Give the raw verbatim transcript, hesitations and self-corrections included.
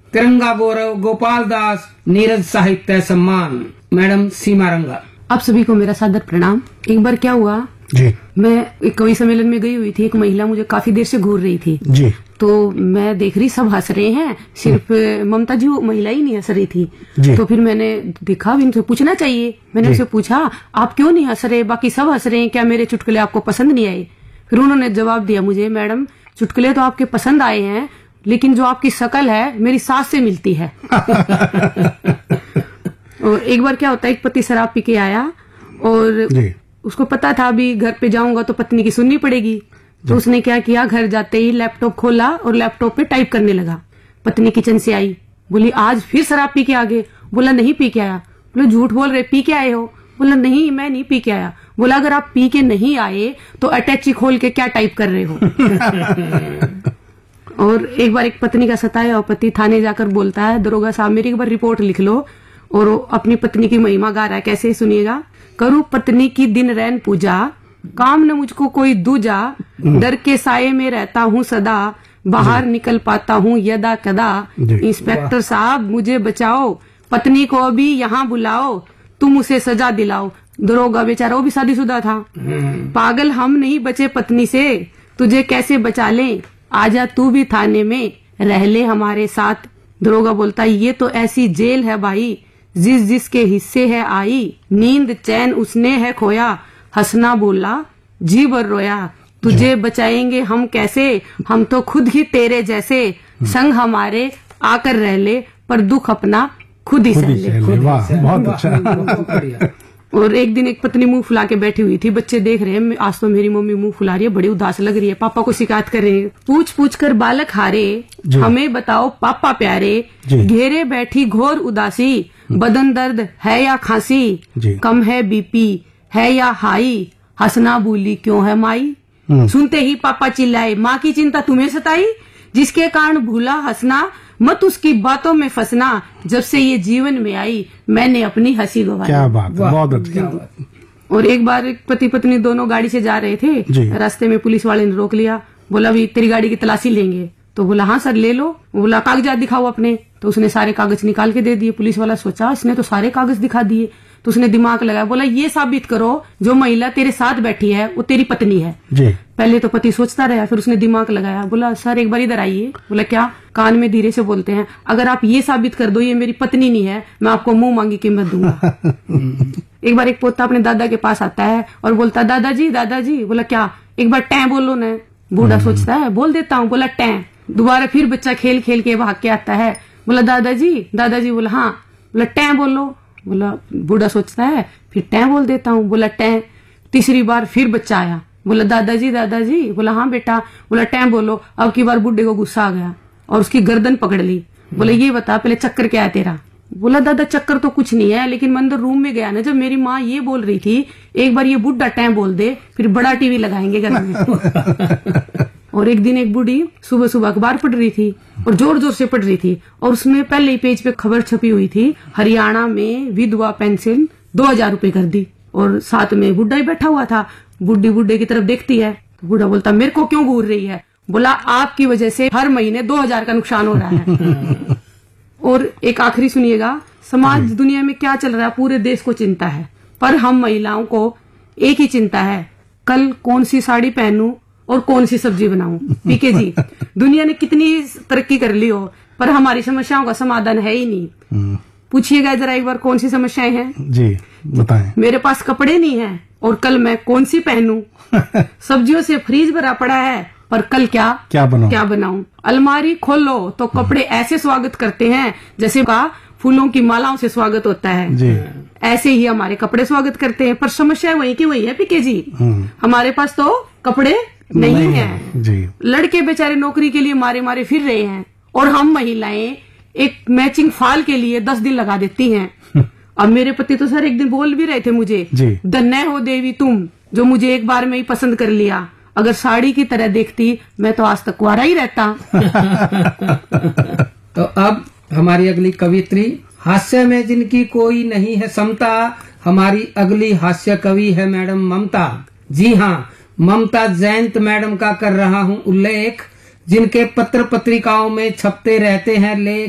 तिरंगा गौरव गोपाल दास नीरज साहित्य सम्मान मैडम सीमा रंगा। आप सभी को मेरा सादर प्रणाम। एक बार क्या हुआ जी, मैं एक कवि सम्मेलन में गई हुई थी, एक महिला मुझे काफी देर से घूर रही थी जी, तो मैं देख रही सब हंस रहे हैं, सिर्फ ममता जी वो महिला ही नहीं हंस रही थी। तो फिर मैंने देखा इनसे पूछना चाहिए, मैंने उनसे पूछा आप क्यों नहीं हंस रहे, बाकी सब हंस रहे हैं, क्या मेरे चुटकुले आपको पसंद नहीं आए? फिर उन्होंने जवाब दिया मुझे, मैडम चुटकुले तो आपके पसंद आए हैं, लेकिन जो आपकी शकल है मेरी सास से मिलती है। और एक बार क्या होता है, एक पति शराब पी के आया और उसको पता था अभी घर पे जाऊंगा तो पत्नी की सुननी पड़ेगी, तो उसने क्या किया, घर जाते ही लैपटॉप खोला और लैपटॉप पे टाइप करने लगा। पत्नी किचन से आई, बोली आज फिर शराब पी के आ गए? बोला नहीं पी के आया। बोले झूठ बोल रहे, पी के आए हो? बोला नहीं मैं नहीं पी के आया। बोला अगर आप पी के नहीं आए तो अटैची खोल के क्या टाइप कर रहे हो? और एक बार एक पत्नी का सताया और पति थाने जाकर बोलता है, दरोगा साहब मेरी एक बार रिपोर्ट लिख लो। और वो अपनी पत्नी की महिमा गा रहा है, कैसे सुनिएगा। करूं पत्नी की दिन रैन पूजा, काम न मुझको कोई दूजा, डर के साये में रहता हूँ सदा, बाहर निकल पाता हूँ यदा कदा। इंस्पेक्टर साहब मुझे बचाओ, पत्नी को अभी यहाँ बुलाओ, तुम उसे सजा दिलाओ। दरोगा बेचारा वो भी शादीशुदा था। पागल हम नहीं बचे पत्नी से, तुझे कैसे बचा लें, आजा तू भी थाने में रह ले हमारे साथ। दरोगा बोलता ये तो ऐसी जेल है भाई, जिस जिसके हिस्से है आई, नींद चैन उसने है खोया, हंसना बोला जी भर रोया, तुझे बचाएंगे हम कैसे, हम तो खुद ही तेरे जैसे, संग हमारे आकर रह ले, पर दुख अपना खुद ही सह ले। वाह, बहुत अच्छा। और एक दिन एक पत्नी मुंह फुला के बैठी हुई थी, बच्चे देख रहे हैं, आज तो मेरी मम्मी मुंह फुला रही है, बड़ी उदास लग रही है, पापा को शिकायत कर रहे हैं। पूछ पूछ कर बालक हारे, हमें बताओ पापा प्यारे, घेरे बैठी घोर उदासी, बदन दर्द है या खांसी, कम है बीपी है या हाई, हंसना भूली क्यों है माई। सुनते ही पापा चिल्लाए, माँ की चिंता तुम्हें सताई, जिसके कारण भूला हंसना, मत उसकी बातों में फंसना, जब से ये जीवन में आई मैंने अपनी हंसी गवाई। क्या बात, बहुत अच्छा। और एक बार एक पति पत्नी दोनों गाड़ी से जा रहे थे, रास्ते में पुलिस वाले ने रोक लिया, बोला भी तेरी गाड़ी की तलाशी लेंगे। तो बोला हाँ सर ले लो। बोला कागजात दिखाओ अपने। तो उसने सारे कागज निकाल के दे दिए। पुलिस वाला सोचा इसने तो सारे कागज दिखा दिए, तो उसने दिमाग लगाया, बोला ये साबित करो जो महिला तेरे साथ बैठी है वो तेरी पत्नी है। जी। पहले तो पति सोचता रहा, फिर उसने दिमाग लगाया, बोला सर एक बार इधर आइए। बोला क्या? कान में धीरे से बोलते हैं, अगर आप ये साबित कर दो ये मेरी पत्नी नहीं है, मैं आपको मुंह मांगी कीमत दूंगा। एक बार एक पोता अपने दादा के पास आता है और बोलता दादाजी दादाजी। बोला क्या? एक बार टैं बोलो न। बूढ़ा सोचता है बोल देता हूँ। बोला टैं। दोबारा फिर बच्चा खेल खेल के भाग के आता है, बोला दादाजी दादाजी। बोला हाँ। बोला टैं बोलो। बोला बूढ़ा सोचता है फिर टैं बोल देता हूँ। बोला टैं। तीसरी बार फिर बच्चा आया, बोला दादाजी दादाजी। बोला हाँ बेटा। बोला टैं बोलो। अब की बार बूढ़े को गुस्सा आ गया और उसकी गर्दन पकड़ ली। बोला ये बता पहले चक्कर क्या है तेरा? बोला दादा चक्कर तो कुछ नहीं है, लेकिन मैं अंदर रूम में गया ना जब मेरी माँ ये बोल रही थी एक बार ये बुढ़ा टैं बोल दे फिर बड़ा टीवी लगाएंगे घर में। और एक दिन एक बूढ़ी सुबह सुबह अखबार पढ़ रही थी और जोर जोर से पढ़ रही थी, और उसमें पहले ही पेज पे खबर छपी हुई थी, हरियाणा में विधवा पेंशन दो हजार रूपये कर दी। और साथ में बुढ़ा ही बैठा हुआ था। बुढ़ी बुढ़े की तरफ देखती है, बूढ़ा बोलता मेरे को क्यों घूर रही है? बोला आपकी वजह से हर महीने दो हजार का नुकसान हो रहा है। और एक आखिरी सुनिएगा, समाज दुनिया में क्या चल रहा है पूरे देश को चिंता है, पर हम महिलाओं को एक ही चिंता है, कल कौन सी साड़ी पहनूं और कौन सी सब्जी बनाऊं। पीके जी, दुनिया ने कितनी तरक्की कर ली हो पर हमारी समस्याओं का समाधान है ही नहीं। पूछिएगा जरा एक बार कौन सी समस्याएं हैं? जी बताएं। मेरे पास कपड़े नहीं है और कल मैं कौन सी पहनूं। सब्जियों से फ्रीज भरा पड़ा है पर कल क्या क्या बनाऊं क्या बनाऊं। अलमारी खोलो तो कपड़े ऐसे स्वागत करते हैं जैसे का फूलों की मालाओं से स्वागत होता है। जी। ऐसे ही हमारे कपड़े स्वागत करते हैं, पर समस्या वही की वही है पीके जी। हमारे पास तो कपड़े नहीं, नहीं है। जी। लड़के बेचारे नौकरी के लिए मारे मारे फिर रहे हैं और हम महिलाएं एक मैचिंग फाल के लिए दस दिन लगा देती हैं। अब मेरे पति तो सर एक दिन बोल भी रहे थे मुझे, धन्य हो देवी तुम जो मुझे एक बार में ही पसंद कर लिया, अगर साड़ी की तरह देखती मैं तो आज तक कुंवारा ही रहता। तो अब हमारी अगली कवित्री, हास्य में जिनकी कोई नहीं है समता, हमारी अगली हास्य कवि है मैडम ममता। जी हाँ, ममता जयंत मैडम का कर रहा हूँ उल्लेख, जिनके पत्र पत्रिकाओं में छपते रहते हैं लेख।